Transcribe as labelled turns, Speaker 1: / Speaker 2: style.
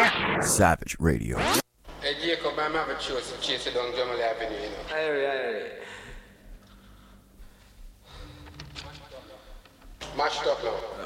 Speaker 1: Savage Radio.
Speaker 2: Hey Jacob, I'm having chase it down Jamal Avenue, you know.
Speaker 3: Aye.
Speaker 2: Mashed up now.